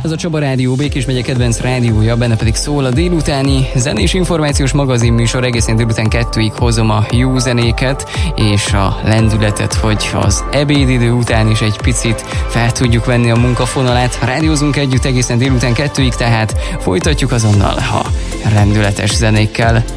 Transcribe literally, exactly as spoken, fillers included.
Ez a Csaba Rádió, Békés megye kedvenc rádiója, benne pedig szól a délutáni zenés információs magazinműsor. Egészen délután kettőig hozom a jó zenéket és a lendületet, hogy az ebédidő után is egy picit fel tudjuk venni a munkafonalát. Rádiózunk együtt egészen délután kettőig, tehát folytatjuk azonnal a rendületes zenékkel.